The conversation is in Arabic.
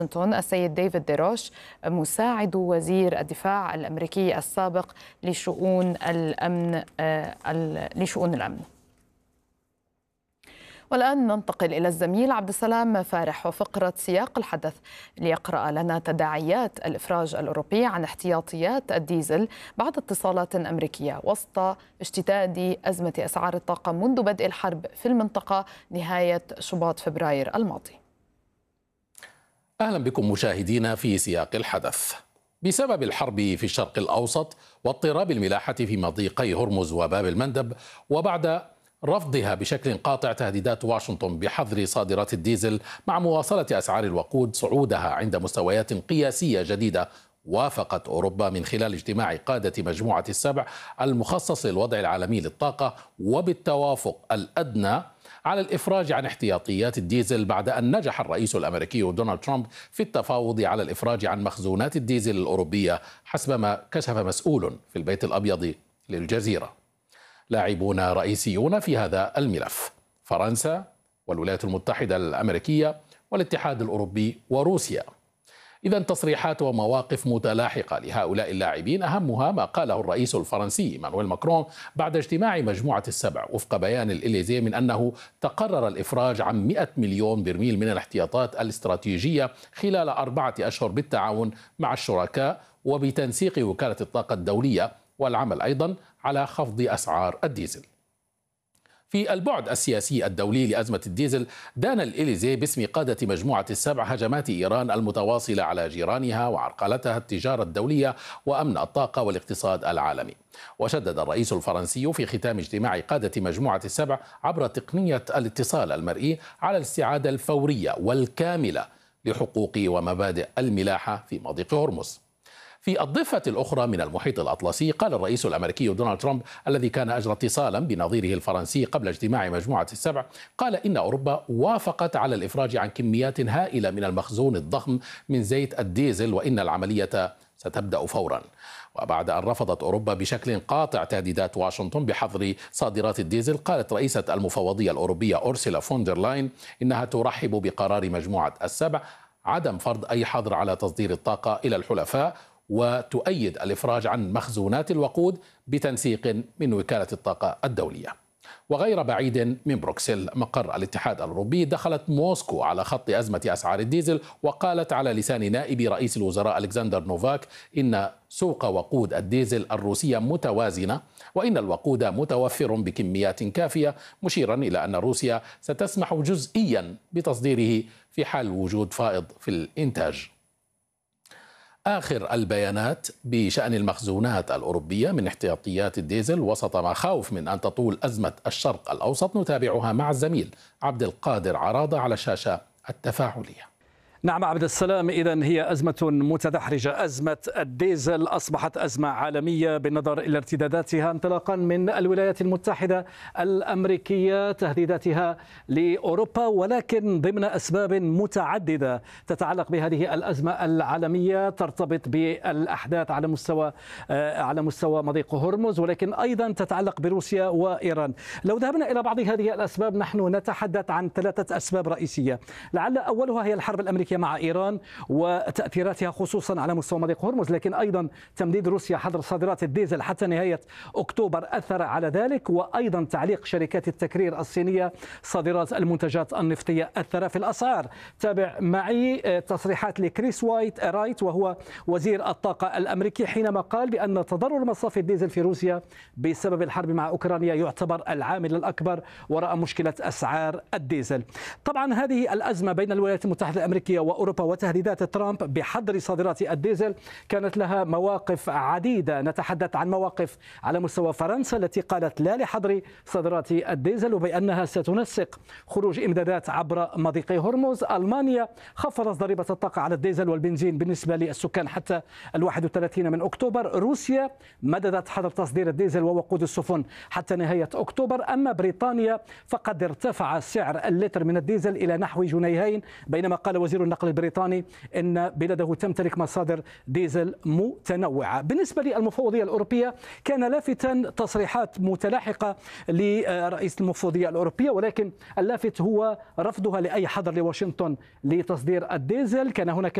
السيد ديفيد ديروش مساعد وزير الدفاع الأمريكي السابق لشؤون الأمن. والآن ننتقل إلى الزميل عبد السلام فارح وفقرة سياق الحدث ليقرأ لنا تداعيات الإفراج الأوروبي عن احتياطيات الديزل بعد اتصالات أمريكية وسط اشتداد أزمة أسعار الطاقة منذ بدء الحرب في المنطقة نهاية شباط فبراير الماضي. أهلا بكم مشاهدينا في سياق الحدث. بسبب الحرب في الشرق الأوسط واضطراب الملاحة في مضيقي هرمز وباب المندب، وبعد رفضها بشكل قاطع تهديدات واشنطن بحظر صادرات الديزل مع مواصلة أسعار الوقود صعودها عند مستويات قياسية جديدة، وافقت أوروبا من خلال اجتماع قادة مجموعة السبع المخصص للوضع العالمي للطاقة وبالتوافق الأدنى على الإفراج عن احتياطيات الديزل، بعد أن نجح الرئيس الأمريكي دونالد ترامب في التفاوض على الإفراج عن مخزونات الديزل الأوروبية حسب ما كشف مسؤول في البيت الأبيض للجزيرة. لاعبون رئيسيون في هذا الملف: فرنسا والولايات المتحدة الأمريكية والاتحاد الأوروبي وروسيا. إذا تصريحات ومواقف متلاحقة لهؤلاء اللاعبين، أهمها ما قاله الرئيس الفرنسي مانويل ماكرون بعد اجتماع مجموعة السبع وفق بيان الإليزيه من أنه تقرر الإفراج عن 100 مليون برميل من الاحتياطات الاستراتيجية خلال 4 أشهر بالتعاون مع الشركاء وبتنسيق وكالة الطاقة الدولية، والعمل أيضا على خفض أسعار الديزل. في البعد السياسي الدولي لأزمة الديزل، دان الإليزيه باسم قادة مجموعة السبع هجمات إيران المتواصلة على جيرانها وعرقلتها التجارة الدولية وأمن الطاقة والاقتصاد العالمي. وشدد الرئيس الفرنسي في ختام اجتماع قادة مجموعة السبع عبر تقنية الاتصال المرئي على الاستعادة الفورية والكاملة لحقوق ومبادئ الملاحة في مضيق هرمز. في الضفة الأخرى من المحيط الأطلسي، قال الرئيس الأمريكي دونالد ترامب الذي كان أجرى اتصالا بنظيره الفرنسي قبل اجتماع مجموعة السبع، قال إن أوروبا وافقت على الإفراج عن كميات هائلة من المخزون الضخم من زيت الديزل، وإن العملية ستبدأ فورا. وبعد أن رفضت أوروبا بشكل قاطع تهديدات واشنطن بحظر صادرات الديزل، قالت رئيسة المفوضية الأوروبية أورسولا فون دير لاين إنها ترحب بقرار مجموعة السبع عدم فرض أي حظر على تصدير الطاقة إلى الحلفاء، وتؤيد الإفراج عن مخزونات الوقود بتنسيق من وكالة الطاقة الدولية. وغير بعيد من بروكسل مقر الاتحاد الأوروبي، دخلت موسكو على خط أزمة أسعار الديزل، وقالت على لسان نائب رئيس الوزراء ألكسندر نوفاك إن سوق وقود الديزل الروسية متوازنة وإن الوقود متوفر بكميات كافية، مشيرا إلى أن روسيا ستسمح جزئيا بتصديره في حال وجود فائض في الإنتاج. آخر البيانات بشأن المخزونات الأوروبية من احتياطيات الديزل وسط مخاوف من أن تطول أزمة الشرق الأوسط، نتابعها مع الزميل عبد القادر عراضة على الشاشة التفاعلية. نعم عبد السلام، إذن هي أزمة متدحرجة. أزمة الديزل أصبحت أزمة عالمية بالنظر إلى ارتداداتها انطلاقا من الولايات المتحدة الأمريكية، تهديداتها لأوروبا، ولكن ضمن أسباب متعددة تتعلق بهذه الأزمة العالمية ترتبط بالأحداث على مستوى مضيق هرمز، ولكن أيضا تتعلق بروسيا وإيران. لو ذهبنا إلى بعض هذه الأسباب، نحن نتحدث عن 3 أسباب رئيسية، لعل أولها هي الحرب الأمريكية مع إيران وتأثيراتها خصوصا على مستوى مضيق هرمز، لكن أيضا تمديد روسيا حظر صادرات الديزل حتى نهاية أكتوبر أثر على ذلك، وأيضا تعليق شركات التكرير الصينية صادرات المنتجات النفطية أثر في الأسعار. تابع معي تصريحات لكريس رايت وهو وزير الطاقة الأمريكي حينما قال بأن تضرر مصافي الديزل في روسيا بسبب الحرب مع أوكرانيا يعتبر العامل الأكبر وراء مشكلة أسعار الديزل. طبعا هذه الأزمة بين الولايات المتحدة الأمريكية وأوروبا وتهديدات ترامب بحظر صادرات الديزل كانت لها مواقف عديدة. نتحدث عن مواقف على مستوى فرنسا التي قالت لا لحظر صادرات الديزل وبأنها ستنسق خروج إمدادات عبر مضيق هرمز. ألمانيا خفضت ضريبة الطاقة على الديزل والبنزين بالنسبة للسكان حتى 31 من أكتوبر. روسيا مددت حظر تصدير الديزل ووقود السفن حتى نهاية أكتوبر. أما بريطانيا فقد ارتفع سعر اللتر من الديزل إلى نحو 2 جنيه، بينما قال وزير النقل البريطاني أن بلده تمتلك مصادر ديزل متنوعة. بالنسبة للمفوضية الأوروبية كان لافتا تصريحات متلاحقة لرئيس المفوضية الأوروبية، ولكن اللافت هو رفضها لأي حظر لواشنطن لتصدير الديزل. كان هناك